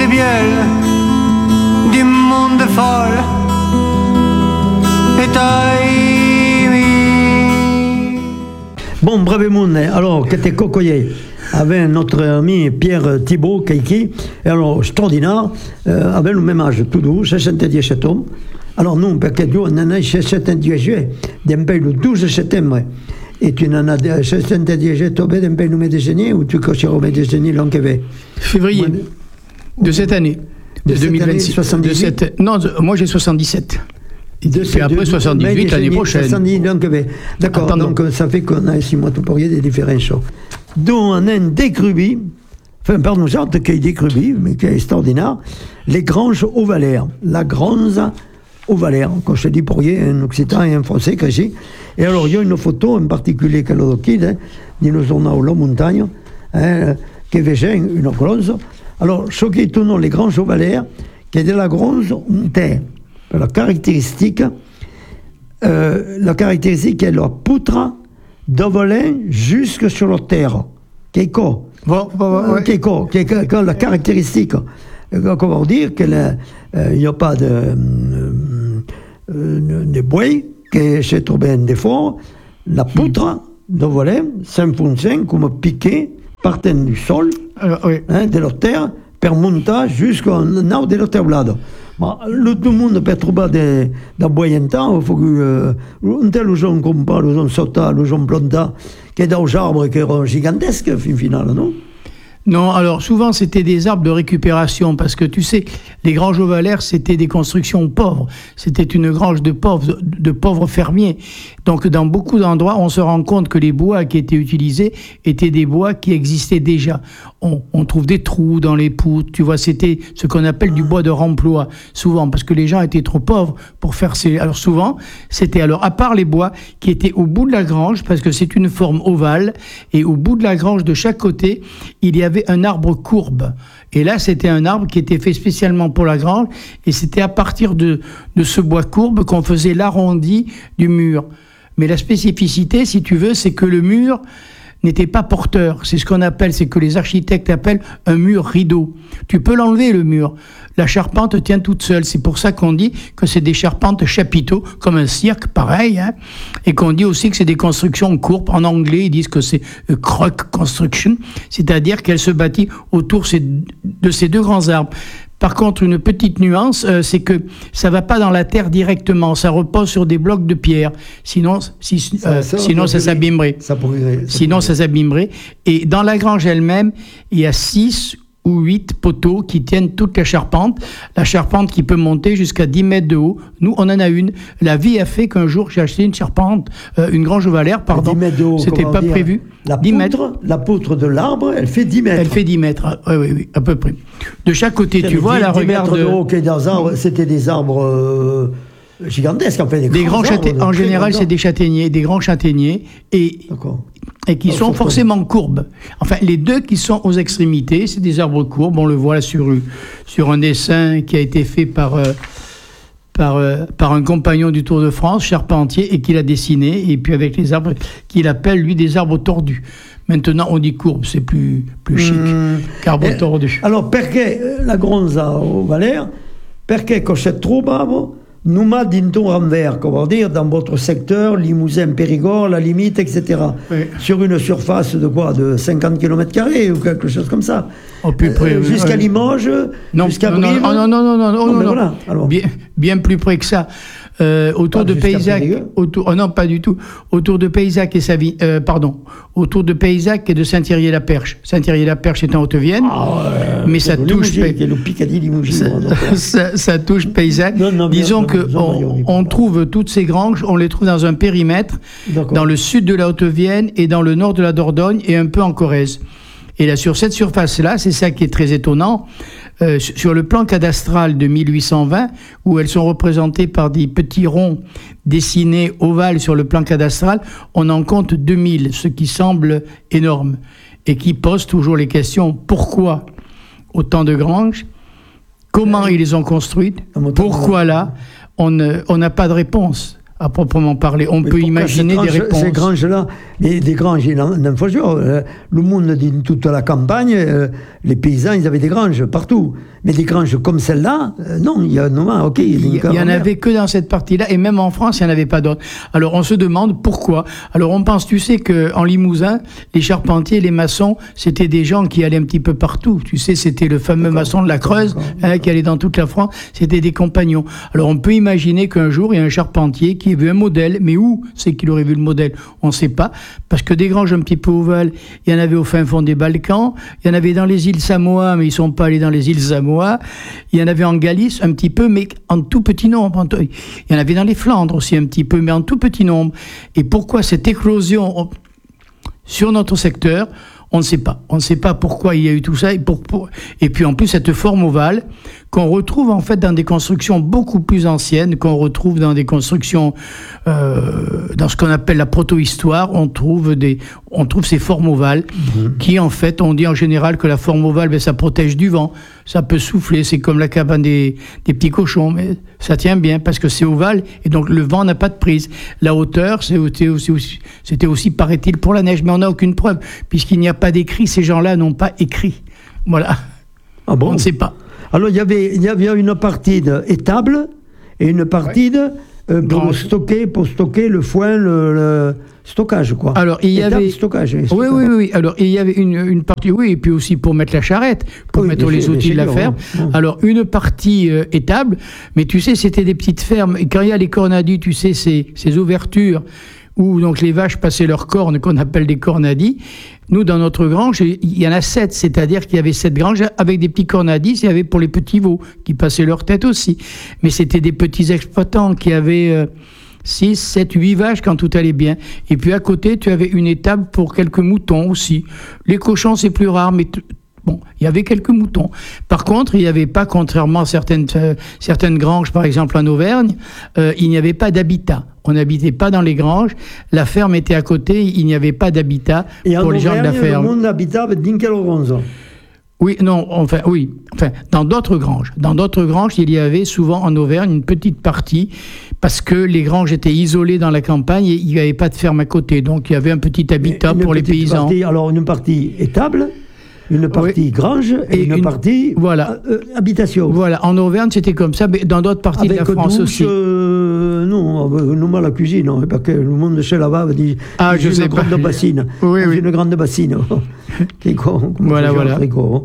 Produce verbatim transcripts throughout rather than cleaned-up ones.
bielle du monde folle et taille. Bon, Bravemoun, alors, que t'es cocoyé avec notre ami Pierre Thibault, Keiki, et alors, extraordinaire, euh, avec le même âge, tout doux, soixante-dix ans. Alors, nous, parce que nous, on en a soixante-dix ans, d'un pays le douze septembre. Et tu n'en as soixante-dix ans, tu d'un pays le médecin, ou tu coches au médecin l'an que va Février moi, de cette année, de, de deux mille vingt-six. soixante-dix-huit de cette, non, de, moi j'ai soixante-dix-sept. Et de, puis après soixante-dix-huit l'année prochaine. soixante-dix, donc, d'accord, ah, donc ça fait qu'on a six mois tout pour y des différents choses. Donc on a un décrubi, enfin pardon, genre de qui décrubi, mais qui est extraordinaire, les granges ovalaires, la grange ovalaire, quand je te dis pour y un occitan et un français caché. Et alors il y a une photo en particulier que l'on quitte, hein, d'une zone où la montagne, hein, qui fait une grange. Alors ce qui tourne les granges ovalaires, qui est de la grange en terre. La caractéristique, euh, la caractéristique est la poutre d'ovolin jusque sur la terre. Qui bon, bon, ouais. Qui est la caractéristique, comment dire qu'il n'y euh, a pas de, euh, euh, de bois qui se trouve en défaut. La poutre d'ovolin s'enfonçait comme piqué partant du sol, euh, oui. hein, de la terre, per monter jusqu'au nord de la terre. Ma, le, tout le monde peut trouver des, des bois en temps, il faut que, euh, un tel gens comme pas, les gens sautent, les gens plantent, qui est dans les arbres qui sont gigantesques, fin final, non? Non, alors souvent c'était des arbres de récupération, parce que tu sais, les granges ovalaires c'était des constructions pauvres, c'était une grange de pauvres, de pauvres fermiers. Donc dans beaucoup d'endroits, on se rend compte que les bois qui étaient utilisés étaient des bois qui existaient déjà. On, on trouve des trous dans les poutres, tu vois, c'était ce qu'on appelle du bois de remploi, souvent, parce que les gens étaient trop pauvres pour faire ces... Alors souvent, c'était alors, à part les bois qui étaient au bout de la grange, parce que c'est une forme ovale, et au bout de la grange, de chaque côté, il y avait un arbre courbe. Et là, c'était un arbre qui était fait spécialement pour la grange, et c'était à partir de, de ce bois courbe qu'on faisait l'arrondi du mur. Mais la spécificité, si tu veux, c'est que le mur n'était pas porteur. C'est ce qu'on appelle, c'est que les architectes appellent un mur rideau. Tu peux l'enlever, le mur. La charpente tient toute seule. C'est pour ça qu'on dit que c'est des charpentes chapiteaux, comme un cirque, pareil, hein, et qu'on dit aussi que c'est des constructions courbes. En anglais, ils disent que c'est a crook construction, c'est-à-dire qu'elle se bâtit autour de ces deux grands arbres. Par contre, une petite nuance, euh, c'est que ça va pas dans la terre directement, ça repose sur des blocs de pierre. Sinon, si, euh, ça, ça, sinon ça s'abîmerait. Ça pourrirait. Sinon, ça s'abîmerait. Et dans la grange elle-même, il y a six ou huit poteaux qui tiennent toute la charpente. La charpente qui peut monter jusqu'à dix mètres de haut. Nous, on en a une. La vie a fait qu'un jour, j'ai acheté une charpente, euh, une grange ovalaire, pardon. dix mètres de haut, c'était pas dire, prévu. La poutre, mètres. La poutre de l'arbre, elle fait dix mètres. Elle fait dix mètres, oui, oui, oui, à peu près. De chaque côté, tu vois, la regarde... dix mètres de haut, okay, dans arbres, c'était des arbres... Euh... gigantesques, en fait, des, des grands châtaigniers. En général, c'est des châtaigniers, des grands châtaigniers, et, et qui sont forcément courbes. Enfin, les deux qui sont aux extrémités, c'est des arbres courbes. On le voit là sur, sur un dessin qui a été fait par, euh, par, euh, par un compagnon du Tour de France, charpentier, et qu'il a dessiné, et puis avec les arbres qu'il appelle, lui, des arbres tordus. Maintenant, on dit courbe, c'est plus, plus chic mmh. qu'arbre eh, tordu. Alors, pourquoi la gronza ovalaire, pourquoi quand c'est trop bravo, nous m'a dinto envers, comment dire, dans votre secteur, Limousin, Périgord, la limite, et cetera. Oui. Sur une surface de quoi, de cinquante kilomètres carrés ou quelque chose comme ça. Au plus près. Euh, jusqu'à oui. Limoges, non, jusqu'à non, Brive. Non, non, non, non, non, non, non, non. Voilà, alors. Bien, bien plus près que ça. Euh, autour pas de Paysac, autour, oh non, pas du tout. Autour de Paysac et Savy, euh, pardon, autour de Paysac et de Saint-Thierry-la-Perche. Saint-Thierry-la-Perche est en Haute-Vienne, ah ouais, mais ça touche, ça, ça, ça touche Paysac. Non, non, Disons bien, que on, on trouve toutes ces granges, on les trouve dans un périmètre, dans le sud de la Haute-Vienne et dans le nord de la Dordogne et un peu en Corrèze. Et là, sur cette surface-là, c'est ça qui est très étonnant, euh, sur le plan cadastral de mille huit cent vingt, où elles sont représentées par des petits ronds dessinés ovales sur le plan cadastral, on en compte deux mille, ce qui semble énorme, et qui pose toujours les questions, pourquoi autant de granges? Comment ils les ont construites? Pourquoi là? On n'a pas de réponse. À proprement parler, on mais peut imaginer grange, des réponses. Ces granges-là, des, des granges, il en faut dire. Le monde, dans toute la campagne, euh, les paysans, ils avaient des granges partout. Mais des granges comme celle-là, euh, non, il y a non, ok. Il n'y en avait que dans cette partie-là, et même en France, il n'y en avait pas d'autres. Alors on se demande pourquoi. Alors on pense, tu sais, qu'en Limousin, les charpentiers, les maçons, c'était des gens qui allaient un petit peu partout. Tu sais, c'était le fameux maçon de la Creuse, hein, qui allait dans toute la France, c'était des compagnons. Alors on peut imaginer qu'un jour, il y a un charpentier qui a vu un modèle, mais où c'est qu'il aurait vu le modèle? On ne sait pas, parce que des granges un petit peu ovales, il y en avait au fin fond des Balkans, il y en avait dans les îles Samoa, mais ils ne sont pas allés dans les îles Samoa. Il y en avait en Galice un petit peu, mais en tout petit nombre. Il y en avait dans les Flandres aussi un petit peu, mais en tout petit nombre. Et pourquoi cette éclosion sur notre secteur? On ne sait pas. On ne sait pas pourquoi il y a eu tout ça. Et, pour, pour... et puis en plus, cette forme ovale qu'on retrouve en fait dans des constructions beaucoup plus anciennes, qu'on retrouve dans des constructions, euh, dans ce qu'on appelle la proto-histoire, on trouve des, on trouve ces formes ovales mmh. qui en fait, on dit en général que la forme ovale, ben, ça protège du vent, ça peut souffler, c'est comme la cabane des, des petits cochons, mais ça tient bien parce que c'est ovale et donc le vent n'a pas de prise. La hauteur, c'était aussi, aussi, c'était aussi paraît-il pour la neige, mais on n'a aucune preuve puisqu'il n'y a pas d'écrit, ces gens-là n'ont pas écrit. Voilà. Ah bon? On ne sait pas. Alors, il y avait, il y avait une partie étable et une partie de, euh, pour, stocker, pour stocker le foin, le, le stockage, quoi. Alors, il y étable, avait... stockage. Oui, stockage. oui, oui. Alors, il y avait une, une partie, oui, et puis aussi pour mettre la charrette, pour oui, mettre les sûr, outils de la ferme. Ouais. Alors, une partie euh, étable, mais tu sais, c'était des petites fermes. Et quand il y a les cornadis, tu sais, ces, ces ouvertures où donc les vaches passaient leurs cornes, qu'on appelle des cornadis. Nous, dans notre grange, il y en a sept, c'est-à-dire qu'il y avait sept granges avec des petits cornadis, il y avait pour les petits veaux qui passaient leur tête aussi. Mais c'était des petits exploitants qui avaient euh, six, sept, huit vaches quand tout allait bien. Et puis à côté, tu avais une étable pour quelques moutons aussi. Les cochons, c'est plus rare, mais... T- Bon, il y avait quelques moutons. Par contre, il n'y avait pas, contrairement à certaines, euh, certaines granges, par exemple en Auvergne, euh, il n'y avait pas d'habitat. On n'habitait pas dans les granges. La ferme était à côté, il n'y avait pas d'habitat et pour les Auvergne, gens de la ferme. Le monde habitait avec Dinkel-Ronzo. Oui, non, enfin, oui. Enfin, dans d'autres granges. Dans d'autres granges, il y avait souvent en Auvergne une petite partie parce que les granges étaient isolées dans la campagne et il n'y avait pas de ferme à côté. Donc, il y avait un petit habitat pour les paysans. Partie, alors, une partie étable, une partie oui. grange et, et une, une partie voilà. euh, habitation. Voilà, en Auvergne c'était comme ça, mais dans d'autres parties avec de la France douche, aussi. Euh, non, nous à la cuisine, non, parce que le monde de chez là-bas dit ah, je une sais grande pas. bassine, oui, oui. une grande bassine, qui est con, voilà, voilà.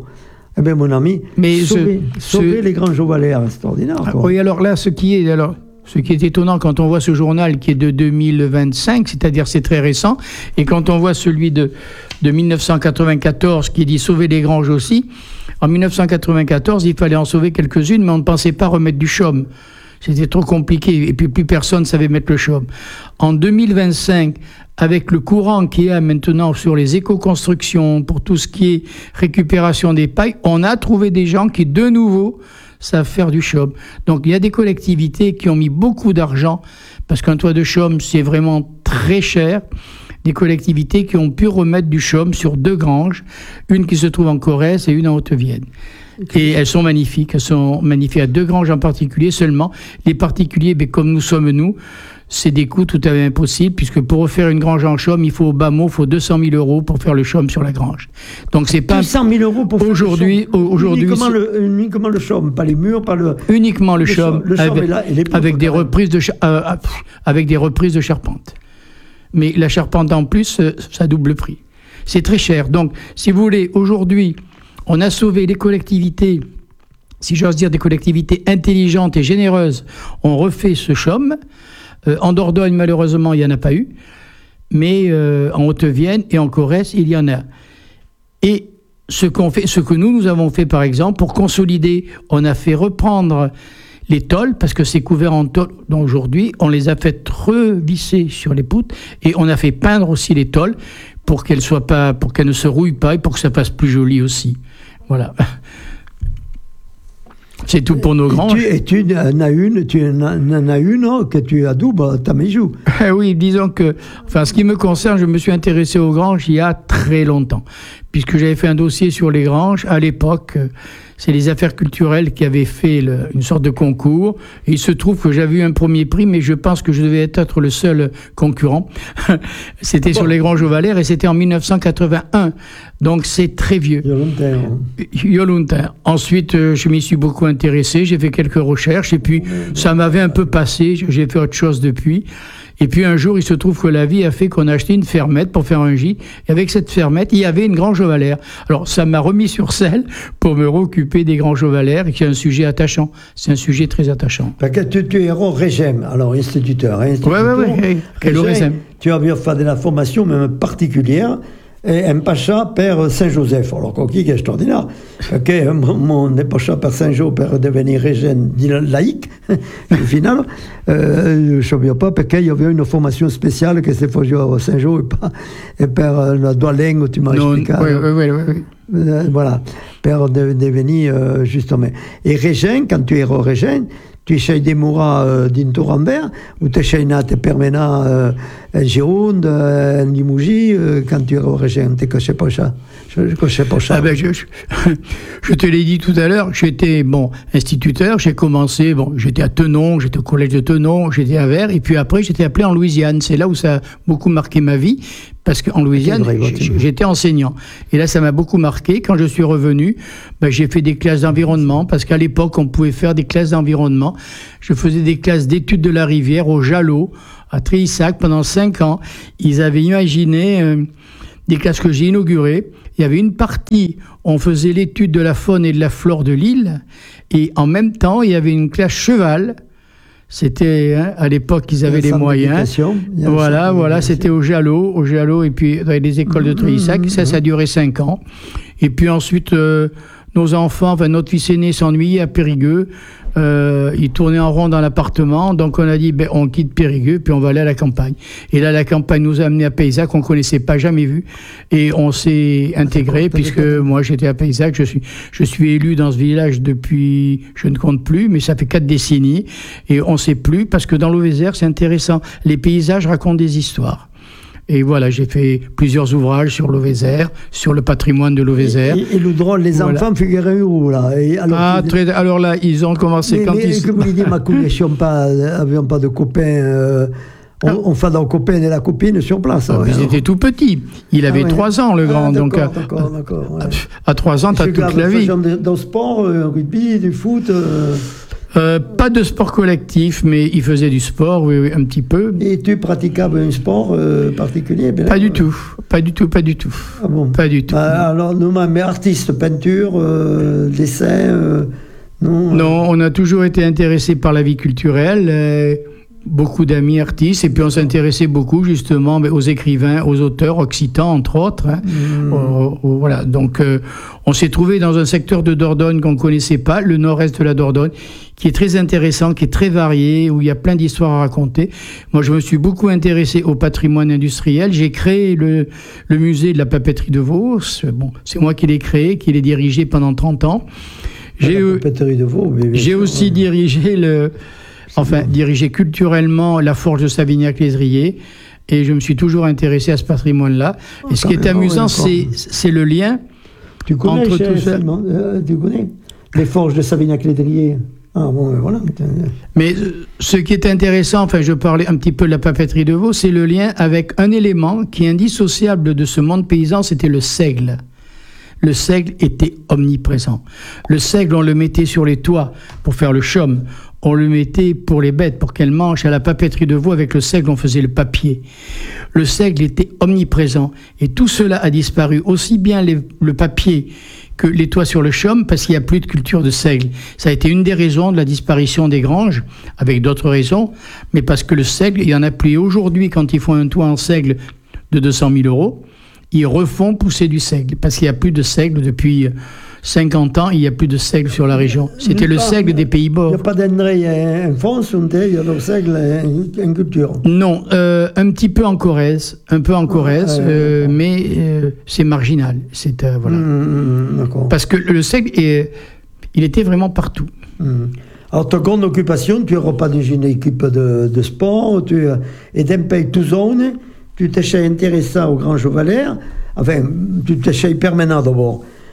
Eh bien, mon ami, mais sauver, ce, sauver ce... les granges ovalaires, c'est extraordinaire. Ah, oui, alors là, ce qui est alors. Ce qui est étonnant quand on voit ce journal qui est de deux mille vingt-cinq, c'est-à-dire c'est très récent, et quand on voit celui de, de mille neuf cent quatre-vingt-quatorze qui dit « Sauver les granges aussi », en mille neuf cent quatre-vingt-quatorze, il fallait en sauver quelques-unes, mais on ne pensait pas remettre du chaume. C'était trop compliqué, et puis plus personne ne savait mettre le chaume. En deux mille vingt-cinq, avec le courant qu'il y a maintenant sur les éco-constructions, pour tout ce qui est récupération des pailles, on a trouvé des gens qui, de nouveau, savent faire du chaume. Donc il y a des collectivités qui ont mis beaucoup d'argent, parce qu'un toit de chaume, c'est vraiment très cher. Des collectivités qui ont pu remettre du chaume sur deux granges, une qui se trouve en Corrèze et une en Haute-Vienne. Okay. Et elles sont magnifiques, elles sont magnifiques à deux granges en particulier seulement. Les particuliers, ben, comme nous sommes nous, c'est des coûts tout à fait impossibles, puisque pour refaire une grange en chaume, il faut au bas mot, il faut deux cent mille euros pour faire le chaume sur la grange. Donc c'est pas... deux cent mille euros pour faire aujourd'hui, le chaume. Aujourd'hui, uniquement, le, uniquement le chaume, pas les murs, pas le... Uniquement le, le chaume, le avec, là, avec, des reprises de, euh, avec des reprises de charpente. Mais la charpente en plus, ça double prix. C'est très cher. Donc, si vous voulez, aujourd'hui, on a sauvé les collectivités, si j'ose dire des collectivités intelligentes et généreuses, on refait ce chaume. Euh, en Dordogne, malheureusement, il n'y en a pas eu. Mais euh, en Haute-Vienne et en Corrèze, il y en a. Et ce, qu'on fait, ce que nous, nous avons fait, par exemple, pour consolider, on a fait reprendre les tôles, parce que c'est couvert en tôle. Donc aujourd'hui, on les a fait revisser sur les poutres et on a fait peindre aussi les tôles pour qu'elles soient pas, pour qu'elles ne se rouillent pas et pour que ça fasse plus joli aussi. Voilà. C'est tout pour nos granges. Et tu, et tu en as une, tu en as une oh, que tu adoubes ta maison. Oui, disons que, enfin, ce qui me concerne, je me suis intéressé aux granges il y a très longtemps, puisque j'avais fait un dossier sur les granges à l'époque. c'est les affaires culturelles qui avaient fait le, une sorte de concours. Et il se trouve que j'avais eu un premier prix, mais je pense que je devais être le seul concurrent. C'était bon. Sur les Granges aux Valères et c'était en mille neuf cent quatre-vingt-un. Donc c'est très vieux. Il y a longtemps. Ensuite, euh, je m'y suis beaucoup intéressé, j'ai fait quelques recherches et puis ça m'avait un peu passé, j'ai fait autre chose depuis. Et puis un jour, il se trouve que la vie a fait qu'on a acheté une fermette pour faire un gîte. Et avec cette fermette, il y avait une grange aux Valères. Alors ça m'a remis sur selle pour me réoccuper des granges aux Valères, qui est un sujet attachant. C'est un sujet très attachant. Parce que tu, tu es Régem, alors instituteur. Hein, oui, oui, oui. Quel Régem. Tu as bien fait de la formation même particulière. Et un pacha père Saint-Joseph. Alors, qui est extraordinaire. Okay, mon pacha père Saint-Joseph pour devenir régène laïque, au final, euh, je ne savais pas, parce qu'il y avait une formation spéciale que c'est fait à Saint-Joseph et pas et par la douane, tu m'as expliqué. Oui, oui, oui. oui. Euh, voilà, pour de, devenir euh, justement. Et régène, quand tu es régène, tu essayes de mourir euh, d'une tour en verre, ou tu essayes de permanent euh, en Gironde, euh, en Limougie, euh, quand tu es au régime, tu ne connais pas ça. Je ne connais pas ça. Ah ben je, je, je te l'ai dit tout à l'heure, j'étais bon, instituteur, j'ai commencé, bon, j'étais à Tenon, j'étais au collège de Tenon, j'étais à Vers, et puis après j'étais appelé en Louisiane. C'est là où ça a beaucoup marqué ma vie, parce qu'en Louisiane, j'étais enseignant. Et là, ça m'a beaucoup marqué. Quand je suis revenu, ben, j'ai fait des classes d'environnement, parce qu'à l'époque, on pouvait faire des classes d'environnement. Je faisais des classes d'études de la rivière au Jalot, à Tréissac, pendant cinq ans. Ils avaient imaginé euh, des classes que j'ai inaugurées. Il y avait une partie où on faisait l'étude de la faune et de la flore de l'île, et en même temps, il y avait une classe cheval. C'était, hein, à l'époque, ils avaient les moyens. Voilà, voilà, c'était au Jalot, au Jalot, et puis dans les écoles de Tréissac. Mmh, ça, mmh. ça a duré cinq ans. Et puis ensuite, euh, nos enfants, enfin, notre fils aîné s'ennuyait à Périgueux. Euh, il tournait en rond dans l'appartement. Donc, on a dit, ben, on quitte Périgueux, puis on va aller à la campagne. Et là, la campagne nous a amenés à Paysac, qu'on connaissait pas, jamais vu. Et on s'est intégré, puisque moi, j'étais à Paysac. Je suis, je suis élu dans ce village depuis, je ne compte plus, mais ça fait quatre décennies. Et on sait plus, parce que dans l'Auvézère, c'est intéressant. Les paysages racontent des histoires. Et voilà, j'ai fait plusieurs ouvrages sur l'Auvézère, sur le patrimoine de l'Auvézère. Et, et le drôle, les voilà. enfants figuraient où, là et alors, ah, très, alors là, ils ont commencé mais, quand mais, ils... Comme il dit, ma connexion, pas, n'avions pas de copains... Euh, on, ah. on fait d'un copain et la copine sur place. Ah, ils étaient tout petits. Il avait trois ah, ouais. ans, le grand. Ah, donc, d'accord, d'accord, d'accord. Ouais. À trois ans, tu as toute la vie. Dans le sport, euh, rugby, du foot... Euh... Euh, pas de sport collectif, mais il faisait du sport, oui, oui, un petit peu. Et tu pratiquais un sport euh, particulier? Pas du tout, pas du tout, pas du tout. Ah bon? Pas du tout. Bah, alors, nous, mais artiste, peinture, euh, dessin, euh, non? Non, on a toujours été intéressés par la vie culturelle. Euh, beaucoup d'amis artistes, et puis on s'intéressait beaucoup justement aux écrivains, aux auteurs occitans entre autres. Hein. Mmh. Au, au, voilà, donc euh, on s'est trouvé dans un secteur de Dordogne qu'on ne connaissait pas, le nord-est de la Dordogne, qui est très intéressant, qui est très varié, où il y a plein d'histoires à raconter. Moi, je me suis beaucoup intéressé au patrimoine industriel. J'ai créé le, le musée de la papeterie de Vaux. Bon, c'est moi qui l'ai créé, qui l'ai dirigé pendant trente ans. J'ai, la papeterie de Vaux, mais j'ai aussi ouais. dirigé le... Enfin, diriger culturellement la forge de Savignac-les-Driers, et je me suis toujours intéressé à ce patrimoine-là. Et ce qui est amusant, c'est, c'est le lien tu connais, entre tout ça. Euh, tu connais les forges de Savignac-les-Driers? Ah bon, voilà. Mais ce qui est intéressant, enfin, je parlais un petit peu de la papeterie de Vaux, c'est le lien avec un élément qui est indissociable de ce monde paysan, c'était le seigle. Le seigle était omniprésent. Le seigle, on le mettait sur les toits pour faire le chaume. On le mettait pour les bêtes, pour qu'elles mangent. À la papeterie de Vaux, avec le seigle, on faisait le papier. Le seigle était omniprésent. Et tout cela a disparu. Aussi bien les, le papier que les toits sur le chaume, parce qu'il n'y a plus de culture de seigle. Ça a été une des raisons de la disparition des granges, avec d'autres raisons, mais parce que le seigle, il n'y en a plus. Et aujourd'hui, quand ils font un toit en seigle de deux cent mille euros, ils refont pousser du seigle, parce qu'il n'y a plus de seigle depuis cinquante ans, il n'y a plus de seigle sur la région. C'était le seigle des Pays-Bas. Il n'y a pas d'André en France, il y a le seigle en culture. Non, euh, un petit peu en Corrèze, un peu en Corrèze, ah, euh, mais euh, c'est marginal. C'est, euh, voilà. Mmh, d'accord. Parce que le seigle, est, il était vraiment partout. Mmh. Alors, ta grande occupation, tu n'auras pas dans une équipe de, de sport, tu es d'un pays tout zone, tu t'es intéressé aux Granges aux Valères, enfin, tu t'es permanent d'abord.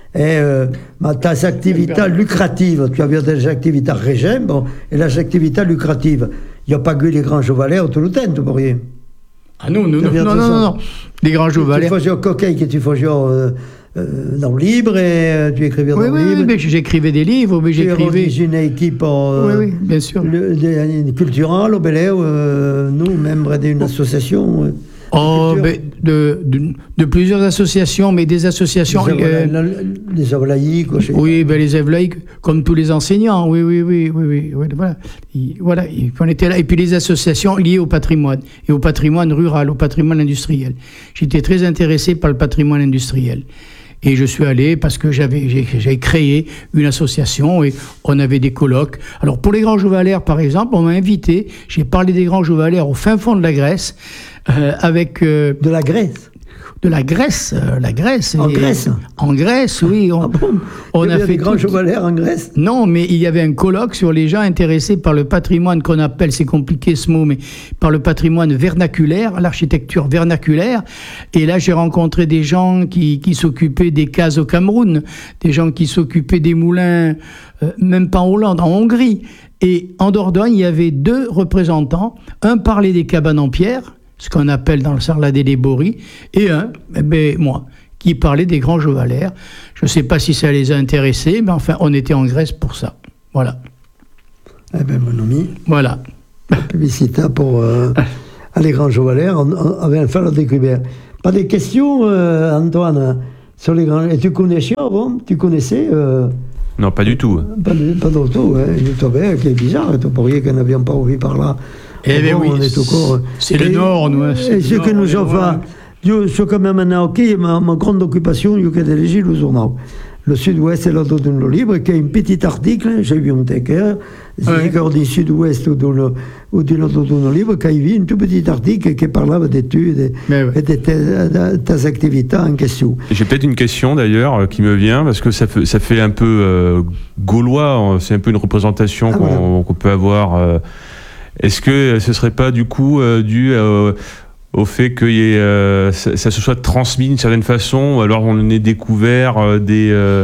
Et euh, ma tas activités lucratives, tu as vu des activités régime, bon, et les activités lucratives. Il n'y a pas que les grands chevalets tout le temps, tu peux rien. Ah non, non, non, non, non, non, non. Les grands chevalets. Tu faisais au coquin, que tu faisais euh, euh, dans le livre, et euh, tu écrivais dans oui, le oui, livre. Oui, mais j'écrivais des livres, mais j'écrivais. Tu une équipe euh, oui, oui, bien sûr. Le, de, de, culturelle au Bel-Air, euh, nous, membres d'une association. Euh, Oh, ben, de, de, de plusieurs associations, mais des associations... Les, euh, les œuvres laïques. Oui, ben, les œuvres laïques, comme tous les enseignants, oui, oui, oui, oui, oui, oui voilà. Et, voilà, on était là. Et puis les associations liées au patrimoine, et au patrimoine rural, au patrimoine industriel. J'étais très intéressé par le patrimoine industriel. Et je suis allé parce que j'avais j'ai, j'ai créé une association et on avait des colloques. Alors pour les Grands Jovalères, par exemple, on m'a invité, j'ai parlé des Grands Jovalères au fin fond de la Grèce, euh, avec... Euh, de la Grèce De la Grèce, euh, la Grèce. En et, Grèce En Grèce, oui. On, ah bon on il y a avait fait des Grands tout... Jovalères en Grèce? Non, mais il y avait un colloque sur les gens intéressés par le patrimoine qu'on appelle, c'est compliqué ce mot, mais par le patrimoine vernaculaire, l'architecture vernaculaire. Et là, j'ai rencontré des gens qui, qui s'occupaient des cases au Cameroun, des gens qui s'occupaient des moulins, euh, même pas en Hollande, en Hongrie. Et en Dordogne, il y avait deux représentants. Un parlait des cabanes en pierre, ce qu'on appelle dans le Sarladé des Boris, et un, eh ben, moi, qui parlait des Grands Jovalères. Je ne sais pas si ça les a intéressés, mais enfin, on était en Grèce pour ça. Voilà. Eh bien, mon ami. Voilà. Publicité pour euh, les Grands Jovalères, on, on avait fait la découverte. Pas des questions, euh, Antoine, sur les Grands... Et tu connaissais avant? Tu connaissais euh... Non, pas du tout. Pas, pas du tout, hein. Je trouvais qu'il est bizarre, tu pourrais qu'on n'avions pas oublié par là. Eh bien oui, on est encore, c'est le nord, nous. Et ce que nous avons fait, je quand même maintenant, ok, ma, ma grande occupation, je que diriger le journal. Le Sud-Ouest est là dans le livre, qui a un petit article, j'ai vu un tecker, c'est ouais. Du Sud-Ouest ou dans le, ou dans le livre, qui a vu un tout petit article qui parlait d'études et, ouais. et de tes, tes activités en question. J'ai peut-être une question d'ailleurs qui me vient, parce que ça fait, ça fait un peu euh, gaulois, c'est un peu une représentation ah, qu'on, voilà. qu'on peut avoir. Euh, Est-ce que ce ne serait pas du coup euh, dû euh, au fait que y ait, euh, ça, ça se soit transmis d'une certaine façon, ou alors on ait découvert euh, des... Euh,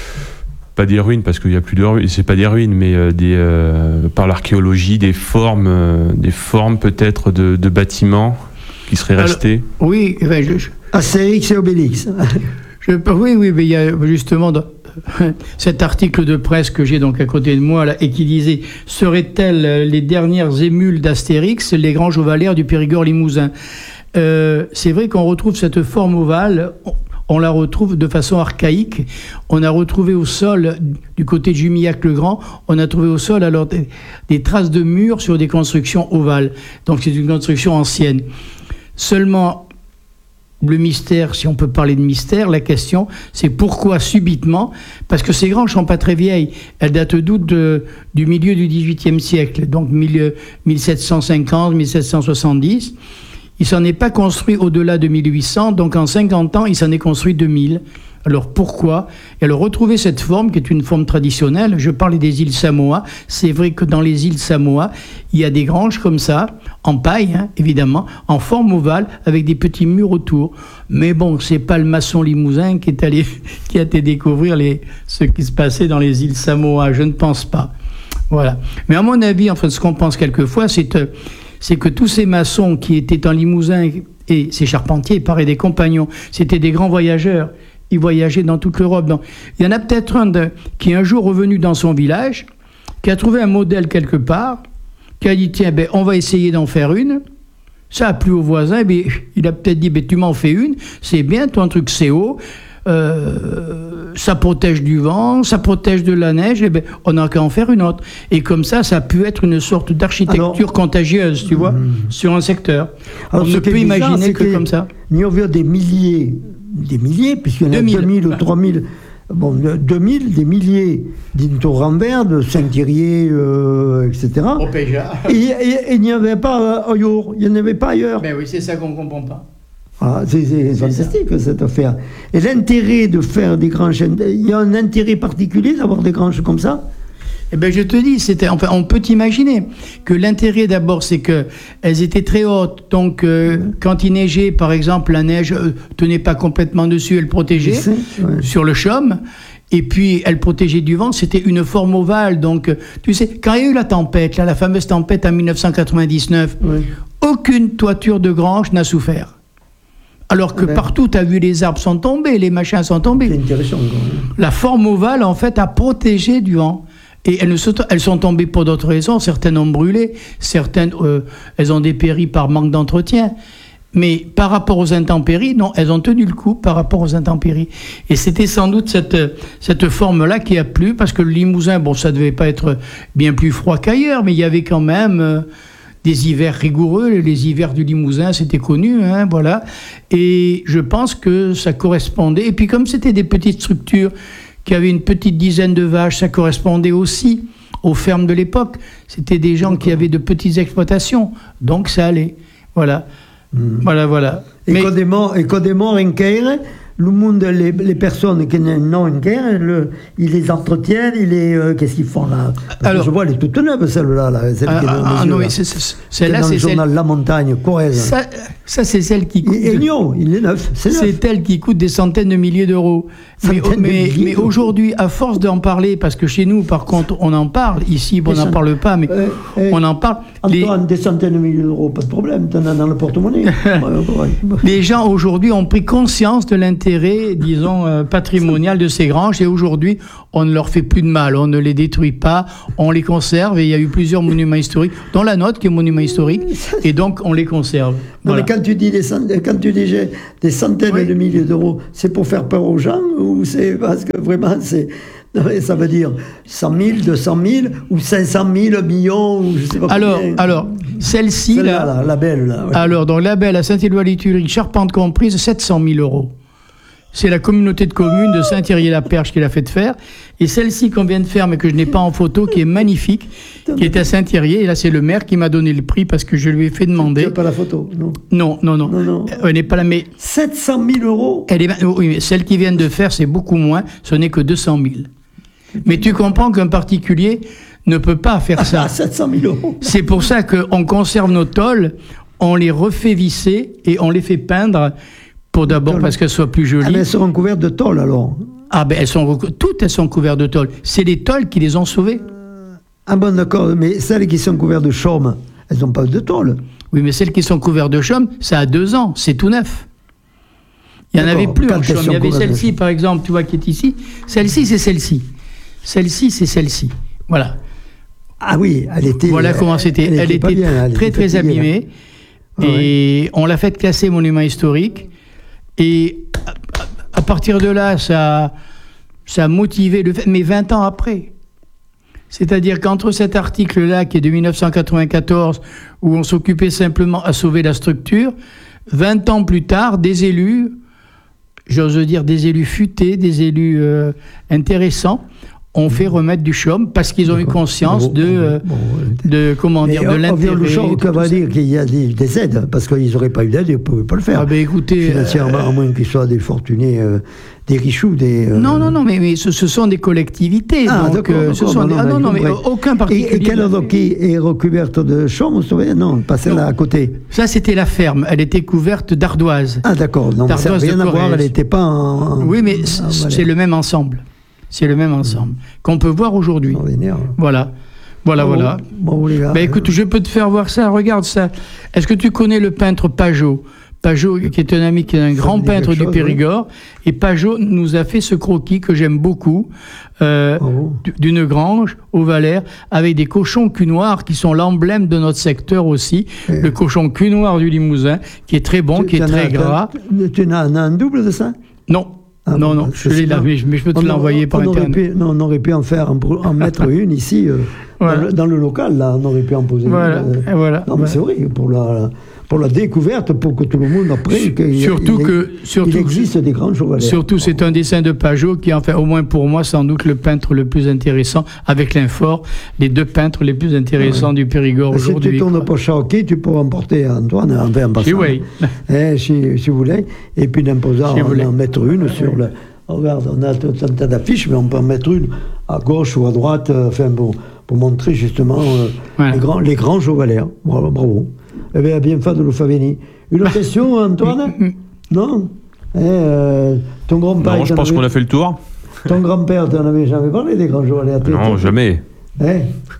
pas des ruines, parce qu'il n'y a plus de ruines, c'est pas des ruines, mais euh, des, euh, par l'archéologie, des formes, euh, des formes peut-être de, de bâtiments qui seraient restés? Alors, oui, ben, je, je... Astérix et Obélix. je, oui, oui, mais il y a justement... Dans... cet article de presse que j'ai donc à côté de moi là, et qui disait « Seraient-elles les dernières émules d'Astérix, les Grands Jovalères du Périgord limousin ?» euh, C'est vrai qu'on retrouve cette forme ovale, on, on la retrouve de façon archaïque. On a retrouvé au sol, du côté de Jumillac-le-Grand, on a trouvé au sol alors des, des traces de murs sur des constructions ovales. Donc c'est une construction ancienne. Seulement... Le mystère, si on peut parler de mystère, la question, c'est pourquoi subitement, parce que ces granges ne sont pas très vieilles, elles datent d'août de, du milieu du dix-huitième siècle, donc mille sept cent cinquante, mille sept cent soixante-dix. Il ne s'en est pas construit au-delà de mille huit cents, donc en cinquante ans, il s'en est construit deux mille. Alors pourquoi? Et alors retrouver cette forme qui est une forme traditionnelle, je parlais des îles Samoa, c'est vrai que dans les îles Samoa, il y a des granges comme ça, en paille hein, évidemment, en forme ovale, avec des petits murs autour. Mais bon, c'est pas le maçon limousin qui est allé, qui a été découvrir les, ce qui se passait dans les îles Samoa, je ne pense pas. Voilà. Mais à mon avis, enfin ce qu'on pense quelquefois, c'est, euh, c'est que tous ces maçons qui étaient en Limousin et ces charpentiers, pareil des compagnons, c'était des grands voyageurs. Ils voyageaient dans toute l'Europe. Donc, il y en a peut-être un de, qui est un jour revenu dans son village, qui a trouvé un modèle quelque part, qui a dit, tiens, ben, on va essayer d'en faire une. Ça a plu au voisin, ben, il a peut-être dit, ben, tu m'en fais une, c'est bien, ton truc c'est haut, euh, ça protège du vent, ça protège de la neige, et ben, on n'a qu'à en faire une autre. Et comme ça, ça a pu être une sorte d'architecture alors, contagieuse, tu vois, mmh. sur un secteur. Alors, on ne peut imaginer bizarre, que, que comme ça. Il y a des milliers... des milliers, puisqu'il y en a deux mille ou trois mille, bon, deux mille, des milliers d'Into-Rambert, de Saint-Thierry, euh, et cetera. Au Péja. Et, et, et il n'y avait pas euh, ailleurs, il n'y en avait pas ailleurs. Ben oui, c'est ça qu'on ne comprend pas. Ah, c'est, c'est, c'est fantastique ça. Cette affaire. Et l'intérêt de faire des granges, il y a un intérêt particulier d'avoir des granges comme ça? Eh ben, je te dis, c'était, enfin, on peut imaginer que l'intérêt d'abord, c'est que elles étaient très hautes. Donc, euh, mmh. quand il neigeait, par exemple, la neige euh, tenait pas complètement dessus, elle protégeait sais, ouais. sur le chaume. Et puis, elle protégeait du vent. C'était une forme ovale. Donc, tu sais, quand il y a eu la tempête, là, la fameuse tempête en dix-neuf cent quatre-vingt-dix-neuf, oui. aucune toiture de grange n'a souffert. Alors que ouais. partout, tu as vu, les arbres sont tombés, les machins sont tombés. C'est intéressant. Quoi. La forme ovale, en fait, a protégé du vent. Et elles, ne sont, elles sont tombées pour d'autres raisons. Certaines ont brûlé, certaines, euh, elles ont dépéri par manque d'entretien. Mais par rapport aux intempéries, non, elles ont tenu le coup par rapport aux intempéries. Et c'était sans doute cette, cette forme-là qui a plu, parce que le Limousin, bon, ça devait pas être bien plus froid qu'ailleurs, mais il y avait quand même euh, des hivers rigoureux. Les hivers du Limousin, c'était connu, hein, voilà. Et je pense que ça correspondait. Et puis comme c'était des petites structures qui avaient une petite dizaine de vaches, ça correspondait aussi aux fermes de l'époque. C'était des gens qui avaient de petites exploitations, donc ça allait. Voilà. Mmh. Voilà, voilà. Et Mais... quand des morts, et quand des morts en guerre, le monde, les, les personnes qui n'ont en guerre, le, ils les entretiennent, ils les, euh, qu'est-ce qu'ils font là? Parce Alors, que je vois, elle est toute neuve, celle-là, là, celle ah, qui est dans ah, les non, yeux, oui, c'est, c'est, celle-là, dans c'est le journal celle... La Montagne, Corrèze. Ça, ça, c'est celle qui coûte... Et, et non, il est neuf, c'est neuf. C'est elle qui coûte des centaines de milliers d'euros. Mais, mais, mais aujourd'hui, à force d'en parler, parce que chez nous, par contre, on en parle, ici, bon, on n'en parle pas, mais euh, euh, on en parle. Antoine, les... des centaines de milliers d'euros, pas de problème, t'en as dans le porte-monnaie. Les gens, aujourd'hui, ont pris conscience de l'intérêt, disons, euh, patrimonial de ces granges, et aujourd'hui, on ne leur fait plus de mal, on ne les détruit pas, on les conserve, et il y a eu plusieurs monuments historiques, dont la nôtre, qui est monument historique, et donc on les conserve. Non, voilà. mais quand tu dis des, cent... quand tu dis des centaines oui. de milliers d'euros, c'est pour faire peur aux gens, ou c'est parce que vraiment, c'est... ça veut dire cent mille, deux cent mille, ou cinq cent mille, millions, ou je sais pas alors, combien. Alors, celle-ci, celle-là, là, là, la belle, là. Ouais. Alors, donc la belle à Saint-Éloi-les-Tuileries, charpente comprise, sept cent mille euros. C'est la communauté de communes de Saint-Thierry-la-Perche qui l'a fait faire. Et celle-ci qu'on vient de faire, mais que je n'ai pas en photo, qui est magnifique, qui est à Saint-Thierry. Et là, c'est le maire qui m'a donné le prix parce que je lui ai fait demander. Tu n'as pas la photo, non? Non, non, non. non, non. Elle n'est pas là, mais... sept cent mille euros? Elle est... Oui, mais celle qu'ils viennent de faire, c'est beaucoup moins. Ce n'est que deux cent mille. Mais tu comprends qu'un particulier ne peut pas faire ça. sept cent mille euros. C'est pour ça qu'on conserve nos tôles, on les refait visser et on les fait peindre. Pour d'abord parce qu'elles soient plus jolies. Ah, mais elles seront couvertes de tôle alors. Ah ben elles sont toutes elles sont couvertes de tôle. C'est les tôles qui les ont sauvées. Euh, ah bon d'accord, mais celles qui sont couvertes de chaume, elles n'ont pas de tôle. Oui, mais celles qui sont couvertes de chaume, ça a deux ans, c'est tout neuf. Il n'y en avait plus en chaume. Il y avait celle-ci par exemple, tu vois qui est ici. Celle-ci c'est celle-ci. Celle-ci c'est celle-ci. Voilà. Ah oui, elle était. Voilà comment c'était. Elle, elle était, était bien, elle très était très abîmée. Ah, et ouais. On l'a fait classer monument historique. Et à, à partir de là, ça, ça a motivé le fait, mais vingt ans après. C'est-à-dire qu'entre cet article-là, qui est de dix-neuf cent quatre-vingt-quatorze, où on s'occupait simplement à sauver la structure, vingt ans plus tard, des élus, j'ose dire des élus futés, des élus euh, intéressants, ont fait remettre du chaume parce qu'ils ont eu conscience bon, de, euh, bon, de, comment dire, de l'intérêt. Le chaume, ça va dire qu'il y a des, des aides, parce qu'ils n'auraient pas eu d'aide, ils ne pouvaient pas le faire. Ah ben écoutez... Financièrement, euh, à moins qu'ils soient des fortunés, euh, des richoux, des... Euh... Non, non, non, mais, mais ce, ce sont des collectivités. Ah, donc, d'accord, euh, ce sont des... Ah non, non, mais aucun particulier... Et, et quelle autre qui est recouverte de chaume, non, pas celle-là à côté. Ça, c'était la ferme. Elle était couverte d'ardoise. Ah d'accord, non, ça n'a rien à voir, elle n'était pas en... Oui, mais ah, c'est voilà. le même ensemble. C'est le même ensemble qu'on peut voir aujourd'hui. Voilà, voilà, bon, voilà. Bon, les gars, ben, écoute, je peux te faire voir ça. Regarde ça. Est-ce que tu connais le peintre Pajot? Pajot, qui est un ami, qui est un ça grand peintre du chose, Périgord. Oui. Et Pajot nous a fait ce croquis que j'aime beaucoup, euh, oh. d'une grange au Valais, avec des cochons cul noirs qui sont l'emblème de notre secteur aussi. Et le cochon cul noir du Limousin, qui est très bon, tu, qui est très gras. Tu en as un double de ça? Non. Ah, non, non, je, je l'ai là, mais je, mais je peux te on l'envoyer par Internet. Pu, non, on aurait pu en faire, en, en mettre une ici, euh, voilà. dans, le, dans le local, là, on aurait pu en poser voilà. une. Euh, voilà. Non, mais voilà. C'est vrai, pour la, pour la découverte, pour que tout le monde apprenne qu'il surtout il, que, surtout il existe des grands chevaliers. Surtout, c'est un dessin de Pajot qui en fait, au moins pour moi, sans doute le peintre le plus intéressant, avec l'Infort, les deux peintres les plus intéressants ouais. du Périgord aujourd'hui. Si tu tournes pour Charquet, tu peux emporter Antoine, enfin, en passant. Oui, oui. Eh, si, si vous voulez, et puis d'imposer en, en mettre une sur le... Regarde, on a tout un tas d'affiches, mais on peut en mettre une à gauche ou à droite, euh, enfin, pour, pour montrer justement euh, Voilà. les, grands, les grands Jovalères. Bravo, bravo. Eh bien, bien fait de nous faire venir. Une question, Antoine? Non eh, euh, ton grand-père. Non, je pense avait... qu'on a fait le tour. Ton grand-père, tu n'en avais jamais parlé des grands Jovalères? Non, jamais. Eh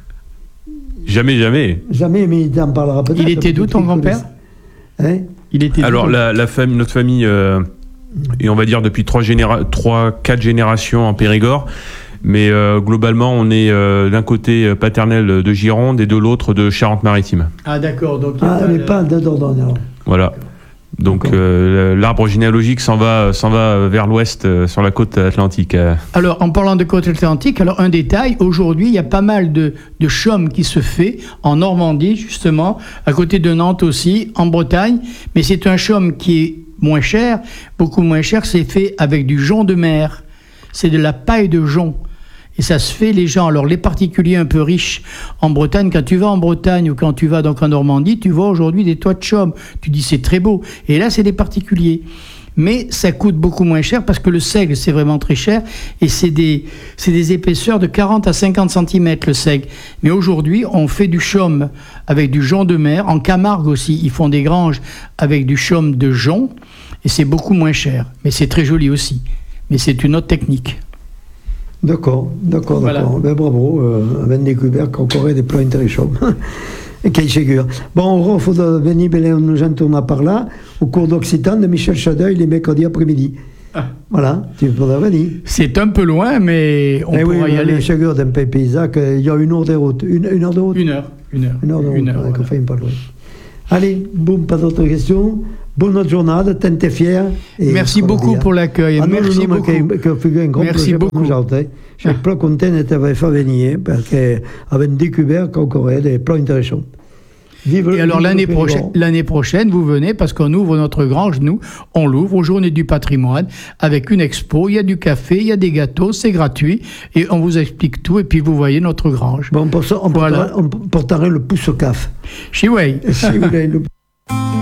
Jamais, jamais. Jamais, mais il t'en parlera peut-être. Il était d'où, ton grand-père? Hein? Il était Alors, la, la famille, notre famille, euh, et on va dire depuis trois, généra- trois quatre générations en Périgord, mais euh, globalement, on est euh, d'un côté paternel de Gironde et de l'autre de Charente-Maritime. Ah, d'accord. Donc, il y a Ah, pas mais le- pas de Dordogne, alors. Voilà. Donc, D'accord. euh, l'arbre généalogique s'en va, s'en va vers l'ouest, euh, sur la côte atlantique. euh. Alors, en parlant de côte atlantique, alors un détail, aujourd'hui, il y a pas mal de, de chaume qui se fait en Normandie, justement, à côté de Nantes aussi, en Bretagne, mais c'est un chaume qui est moins cher, beaucoup moins cher, c'est fait avec du jonc de mer. C'est de la paille de jonc. Et ça se fait, les gens, alors les particuliers un peu riches en Bretagne, quand tu vas en Bretagne ou quand tu vas donc en Normandie, tu vois aujourd'hui des toits de chaume. Tu dis c'est très beau. Et là, c'est des particuliers. Mais ça coûte beaucoup moins cher parce que le seigle, c'est vraiment très cher. Et c'est des, c'est des épaisseurs de quarante à cinquante centimètres, le seigle. Mais aujourd'hui, on fait du chaume avec du jonc de mer. En Camargue aussi, ils font des granges avec du chaume de jonc. Et c'est beaucoup moins cher. Mais c'est très joli aussi. Mais c'est une autre technique. D'accord, d'accord, Voilà. d'accord. Ben, bravo, euh, ben découvert qu'encore des plans intéressants. Et quel figure. Bon, on faut venir, nous j'entends par là, au cours d'Occitan de Michel Chadeuil, les mercredis après-midi. Ah. Voilà, tu pourras venir. C'est un peu loin, mais on Eh pourra oui, y aller. Le figure d'un pays paysan, il y a une heure de route. Une, une heure de route Une heure. Une heure. Une heure de route, Une heure, ouais, qu'on voilà. fait pas loin. Allez, boum, pas d'autres questions. Bonne journée, t'es fier. Et Merci on beaucoup dit, pour l'accueil. Ah non, Merci non, non, beaucoup. Que, que figure un grand Merci plaisir pour beaucoup. nous autres, hein. Je suis pas content de t'avoir fait venir, parce qu'avec découvert qu'encore des plans intéressants. Vive le- Et alors vive le l'année Périgord. prochaine, l'année prochaine, vous venez parce qu'on ouvre notre grange, nous, on l'ouvre aux Journées du patrimoine avec une expo, il y a du café, il y a des gâteaux, c'est gratuit et on vous explique tout et puis vous voyez notre grange. Bon, pour ça, on Voilà. portera, on portera le pouce au caf. Chiwei. Si vous voulez, le-